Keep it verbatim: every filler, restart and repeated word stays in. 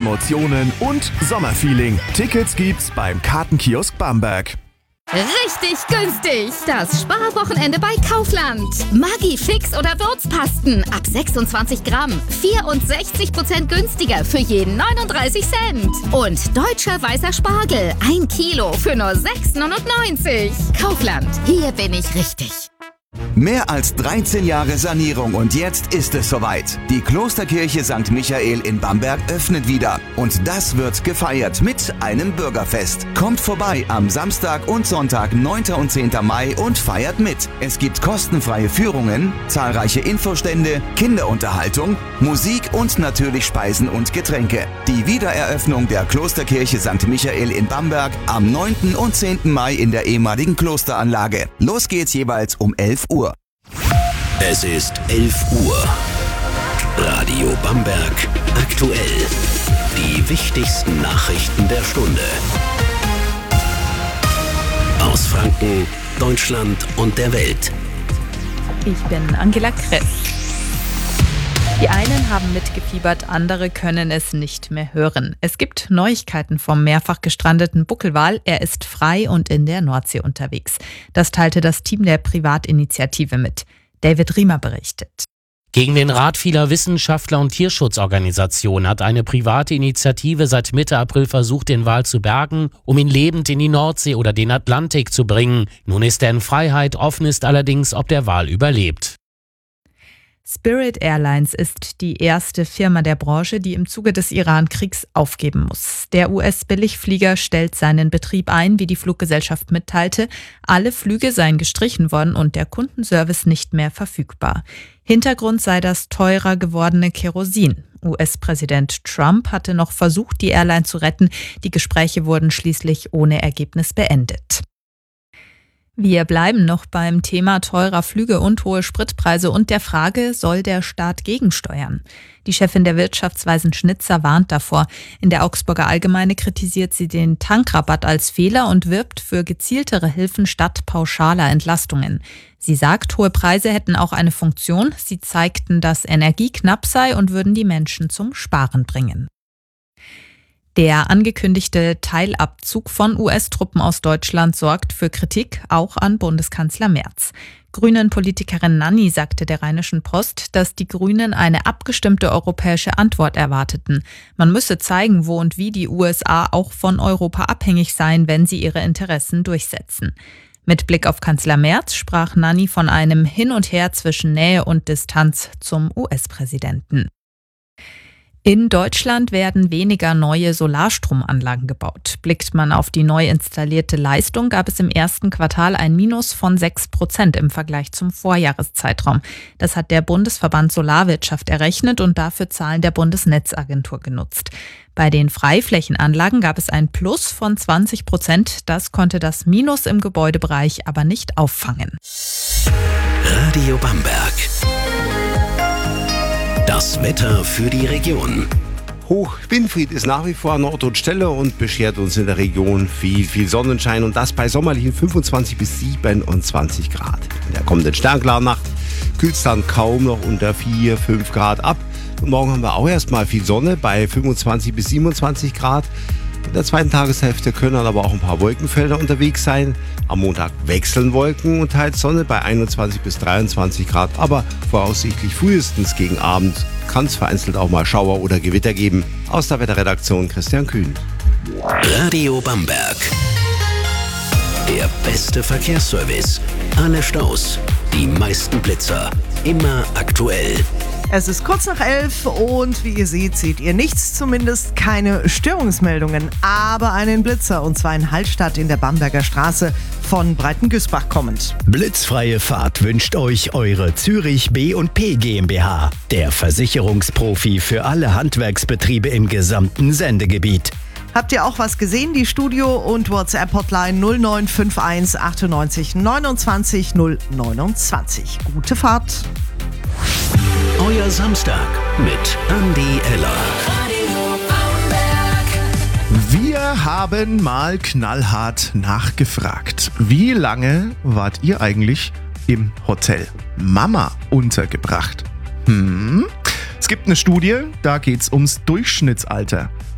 Emotionen und Sommerfeeling. Tickets gibt's beim Kartenkiosk Bamberg. Richtig günstig! Das Sparwochenende bei Kaufland. Maggi Fix oder Würzpasten ab sechsundzwanzig Gramm. vierundsechzig Prozent günstiger für jeden neununddreißig Cent. Und deutscher weißer Spargel. ein Kilo für nur sechs neunundneunzig. Kaufland, hier bin ich richtig. Mehr als dreizehn Jahre Sanierung und jetzt ist es soweit. Die Klosterkirche Sankt Michael in Bamberg öffnet wieder. Und das wird gefeiert mit einem Bürgerfest. Kommt vorbei am Samstag und Sonntag, neunten und zehnten Mai und feiert mit. Es gibt kostenfreie Führungen, zahlreiche Infostände, Kinderunterhaltung, Musik und natürlich Speisen und Getränke. Die Wiedereröffnung der Klosterkirche Sankt Michael in Bamberg am neunten und zehnten Mai in der ehemaligen Klosteranlage. Los geht's jeweils um elf Uhr. Es ist elf Uhr. Radio Bamberg aktuell. Die wichtigsten Nachrichten der Stunde. Aus Franken, Deutschland und der Welt. Ich bin Angela Kress. Die einen haben mitgefiebert, andere können es nicht mehr hören. Es gibt Neuigkeiten vom mehrfach gestrandeten Buckelwal. Er ist frei und in der Nordsee unterwegs. Das teilte das Team der Privatinitiative mit. David Riemer berichtet. Gegen den Rat vieler Wissenschaftler und Tierschutzorganisationen hat eine private Initiative seit Mitte April versucht, den Wal zu bergen, um ihn lebend in die Nordsee oder den Atlantik zu bringen. Nun ist er in Freiheit, offen ist allerdings, ob der Wal überlebt. Spirit Airlines ist die erste Firma der Branche, die im Zuge des Iran-Kriegs aufgeben muss. Der U S-Billigflieger stellt seinen Betrieb ein, wie die Fluggesellschaft mitteilte. Alle Flüge seien gestrichen worden und der Kundenservice nicht mehr verfügbar. Hintergrund sei das teurer gewordene Kerosin. U S-Präsident Trump hatte noch versucht, die Airline zu retten. Die Gespräche wurden schließlich ohne Ergebnis beendet. Wir bleiben noch beim Thema teurer Flüge und hohe Spritpreise und der Frage, soll der Staat gegensteuern? Die Chefin der Wirtschaftsweisen Schnitzer warnt davor. In der Augsburger Allgemeine kritisiert sie den Tankrabatt als Fehler und wirbt für gezieltere Hilfen statt pauschaler Entlastungen. Sie sagt, hohe Preise hätten auch eine Funktion. Sie zeigten, dass Energie knapp sei und würden die Menschen zum Sparen bringen. Der angekündigte Teilabzug von U S-Truppen aus Deutschland sorgt für Kritik, auch an Bundeskanzler Merz. Grünen-Politikerin Nanni sagte der Rheinischen Post, dass die Grünen eine abgestimmte europäische Antwort erwarteten. Man müsse zeigen, wo und wie die U S A auch von Europa abhängig seien, wenn sie ihre Interessen durchsetzen. Mit Blick auf Kanzler Merz sprach Nanni von einem Hin und Her zwischen Nähe und Distanz zum U S-Präsidenten. In Deutschland werden weniger neue Solarstromanlagen gebaut. Blickt man auf die neu installierte Leistung, gab es im ersten Quartal ein Minus von sechs Prozent im Vergleich zum Vorjahreszeitraum. Das hat der Bundesverband Solarwirtschaft errechnet und dafür Zahlen der Bundesnetzagentur genutzt. Bei den Freiflächenanlagen gab es ein Plus von zwanzig Prozent. Das konnte das Minus im Gebäudebereich aber nicht auffangen. Radio Bamberg. Das Wetter für die Region. Hochwindfried ist nach wie vor an Ort und Stelle und beschert uns in der Region viel, viel Sonnenschein und das bei sommerlichen fünfundzwanzig bis siebenundzwanzig Grad. In der kommenden sternklaren Nacht kühlt es dann kaum noch unter vier, fünf Grad ab. Und morgen haben wir auch erstmal viel Sonne bei fünfundzwanzig bis siebenundzwanzig Grad. In der zweiten Tageshälfte können dann aber auch ein paar Wolkenfelder unterwegs sein. Am Montag wechseln Wolken und teils Sonne bei einundzwanzig bis dreiundzwanzig Grad. Aber voraussichtlich frühestens gegen Abend kann es vereinzelt auch mal Schauer oder Gewitter geben. Aus der Wetterredaktion Christian Kühn. Radio Bamberg. Der beste Verkehrsservice. Alle Staus, die meisten Blitzer. Immer aktuell. Es ist kurz nach elf und wie ihr seht, seht ihr nichts, zumindest keine Störungsmeldungen, aber einen Blitzer und zwar in Hallstatt in der Bamberger Straße von Breitengüßbach kommend. Blitzfreie Fahrt wünscht euch eure Zürich B und P GmbH, der Versicherungsprofi für alle Handwerksbetriebe im gesamten Sendegebiet. Habt ihr auch was gesehen? Die Studio- und WhatsApp-Hotline null neun fünf eins achtundneunzig neunundzwanzig null neunundzwanzig. Gute Fahrt! Euer Samstag mit Andi Eller. Wir haben mal knallhart nachgefragt. Wie lange wart ihr eigentlich im Hotel Mama untergebracht? Hm? Es gibt eine Studie, da geht's ums Durchschnittsalter.